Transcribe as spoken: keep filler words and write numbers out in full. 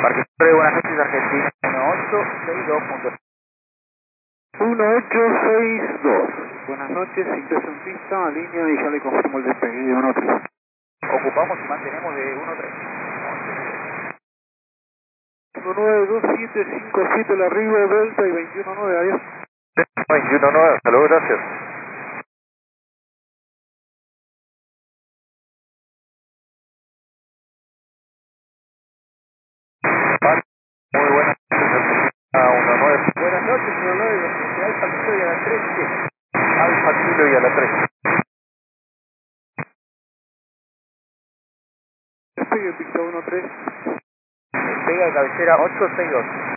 Parque Sur, buenas noches, Argentina uno ocho seis dos. uno ocho seis dos. Buenas noches, ingreso en pista, línea y ya le confirmo el despegue de uno tres. Ocupamos y mantenemos de uno tres. uno nueve dos siete cinco siete el arribo, Delta y veintiuno nueve, adiós. veintiuno nueve, hasta luego, gracias. Muy buenas noches, uno nueve. Buenas noches, uno nueve dos siete, Alfa Kilo y a la tres siete. Alfa Kilo y a la tres. Despegue pista uno tres. Pega de cabecera ocho seis dos.